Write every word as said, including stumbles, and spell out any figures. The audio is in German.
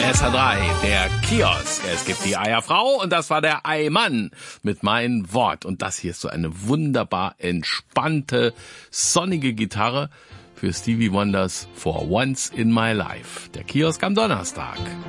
S H drei, der Kiosk. Es gibt die Eierfrau und das war der Eimann mit Mein Wort. Und das hier ist so eine wunderbar entspannte, sonnige Gitarre für Stevie Wonders For Once in My Life. Der Kiosk am Donnerstag.